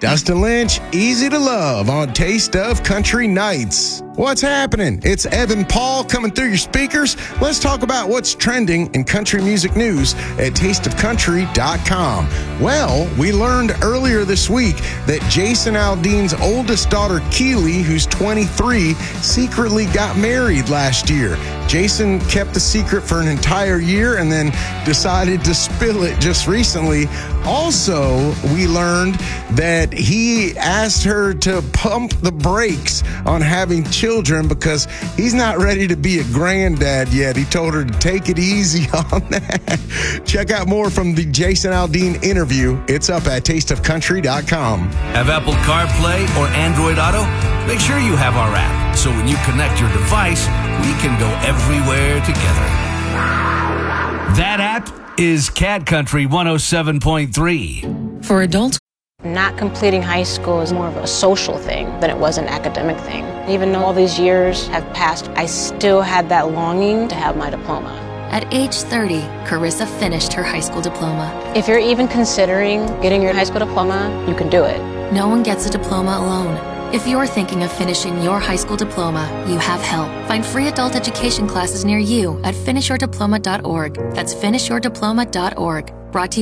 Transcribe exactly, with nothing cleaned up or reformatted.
Dustin Lynch, Easy to Love on Taste of Country Nights. What's happening? It's Evan Paul coming through your speakers. Let's talk about what's trending in country music news at taste of country dot com. Well, we learned earlier this week that Jason Aldean's oldest daughter, Keely, who's twenty-three, secretly got married last year. Jason kept the secret for an entire year and then decided to spill it just recently. Also, we learned that he asked her to pump the brakes on having children because he's not ready to be a granddad yet. He told her to take it easy on that. Check out more from the Jason Aldean interview. It's up at taste of country dot com. Have Apple CarPlay or Android Auto? Make sure you have our app, so when you connect your device, we can go everywhere together. That app is Cat Country one oh seven point three. For adults, not completing high school is more of a social thing than it was an academic thing. Even though all these years have passed, I still had that longing to have my diploma. At age thirty, Carissa finished her high school diploma. If you're even considering getting your high school diploma, you can do it. No one gets a diploma alone. If you're thinking of finishing your high school diploma, you have help. Find free adult education classes near you at finish your diploma dot org. That's finish your diploma dot org. Brought to you